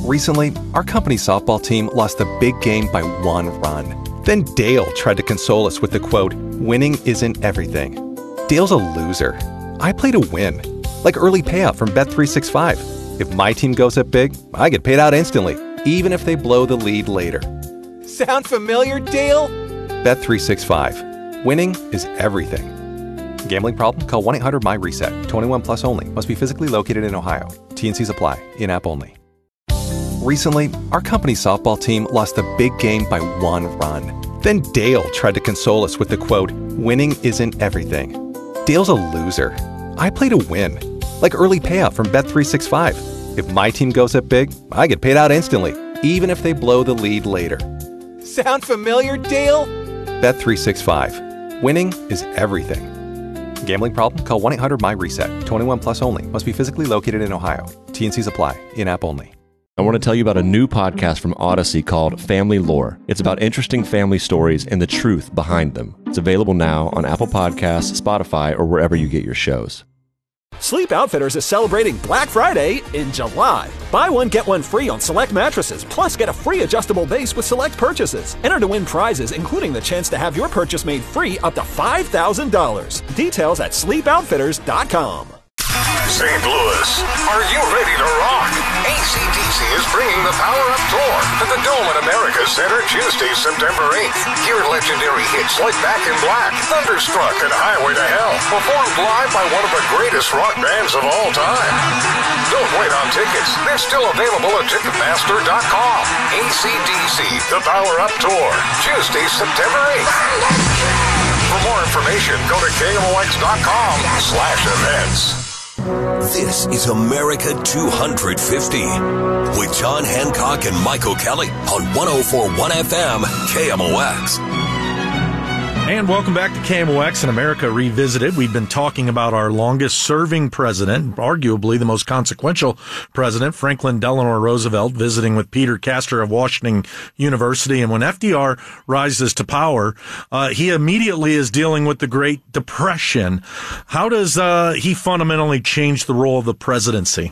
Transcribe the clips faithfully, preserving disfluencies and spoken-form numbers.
Recently, our company softball team lost a big game by one run. Then Dale tried to console us with the quote, "Winning isn't everything." Dale's a loser. I play to win. Like early payout from Bet three sixty-five. If my team goes up big, I get paid out instantly, even if they blow the lead later. Sound familiar, Dale? Bet three sixty-five. Winning is everything. Gambling problem? Call one eight hundred M Y RESET. twenty-one plus only. Must be physically located in Ohio. T and Cs apply. In-app only. Recently, our company softball team lost a big game by one run. Then Dale tried to console us with the quote, "Winning isn't everything." Dale's a loser. I play to win. Like early payout from Bet three sixty-five. If my team goes up big, I get paid out instantly, even if they blow the lead later. Sound familiar, Dale? Bet three sixty-five. Winning is everything. Gambling problem? Call one eight hundred M Y RESET. twenty-one plus only. Must be physically located in Ohio. T and Cs apply. In-app only. I want to tell you about a new podcast from Odyssey called Family Lore. It's about interesting family stories and the truth behind them. It's available now on Apple Podcasts, Spotify, or wherever you get your shows. Sleep Outfitters is celebrating Black Friday in July. Buy one, get one free on select mattresses, plus get a free adjustable base with select purchases. Enter to win prizes, including the chance to have your purchase made free up to five thousand dollars. Details at sleep outfitters dot com. Saint Louis, are you ready to rock? A C D C is bringing the Power Up Tour to the Dome at America Center Tuesday, September eighth. Hear legendary hits like Back in Black, Thunderstruck, and Highway to Hell, performed live by one of the greatest rock bands of all time. Don't wait on tickets. They're still available at ticketmaster dot com. A C D C, the Power Up Tour, Tuesday, September eighth. For more information, go to K M O X dot com slash events. This is America two fifty with John Hancock and Michael Kelly on one oh four point one F M K M O X. And welcome back to K M O X and America Revisited. We've been talking about our longest-serving president, arguably the most consequential president, Franklin Delano Roosevelt, visiting with Peter Castor of Washington University. And when F D R rises to power, uh, he immediately is dealing with the Great Depression. How does uh, he fundamentally change the role of the presidency?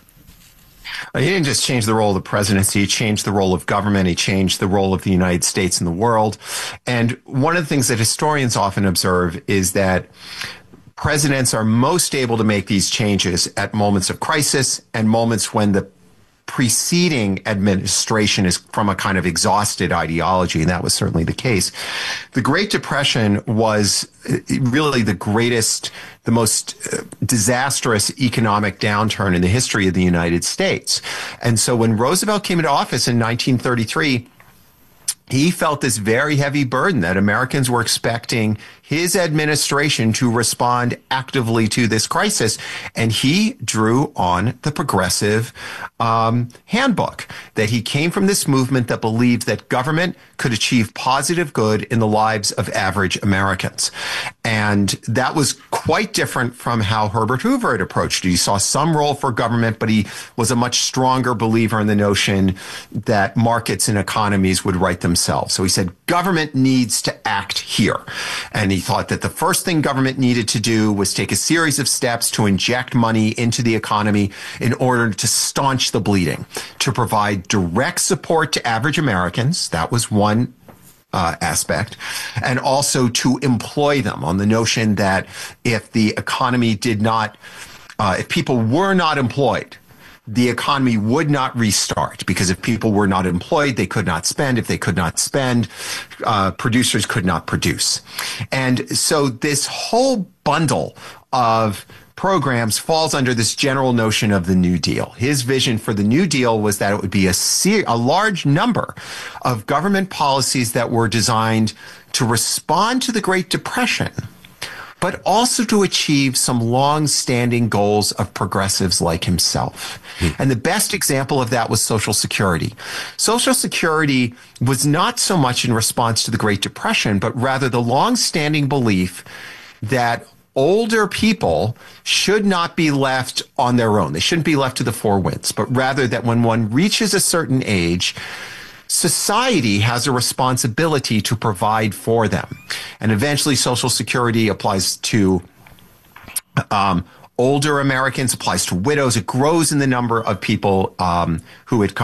He didn't just change the role of the presidency. He changed the role of government. He changed the role of the United States in the world. And one of the things that historians often observe is that presidents are most able to make these changes at moments of crisis and moments when the preceding administration is from a kind of exhausted ideology, and that was certainly the case. The Great Depression was really the greatest, the most disastrous economic downturn in the history of the United States. And so when Roosevelt came into office in nineteen thirty-three, he felt this very heavy burden that Americans were expecting his administration to respond actively to this crisis. And he drew on the progressive um, handbook, that he came from this movement that believed that government could achieve positive good in the lives of average Americans. And that was quite different from how Herbert Hoover had approached it. He saw some role for government, but he was a much stronger believer in the notion that markets and economies would right themselves. So he said, government needs to act here. And he thought that the first thing government needed to do was take a series of steps to inject money into the economy in order to staunch the bleeding, to provide direct support to average Americans. That was one uh, aspect. And also to employ them on the notion that if the economy did not, uh, if people were not employed, the economy would not restart, because if people were not employed, they could not spend. If they could not spend, uh, producers could not produce. And so this whole bundle of programs falls under this general notion of the New Deal. His vision for the New Deal was that it would be a, ser- a large number of government policies that were designed to respond to the Great Depression, but also to achieve some long-standing goals of progressives like himself. Hmm. And the best example of that was Social Security. Social Security was not so much in response to the Great Depression, but rather the long-standing belief that older people should not be left on their own. They shouldn't be left to the four winds, but rather that when one reaches a certain age, society has a responsibility to provide for them. And eventually Social Security applies to um, older Americans, applies to widows. It grows in the number of people um, who it covers.